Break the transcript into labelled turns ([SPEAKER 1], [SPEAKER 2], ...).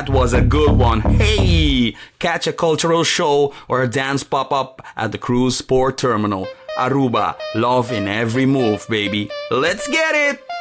[SPEAKER 1] That was a good one. Hey! Catch a cultural show or a dance pop-up at the Cruise Port Terminal. Aruba, love in every move, baby. Let's get it!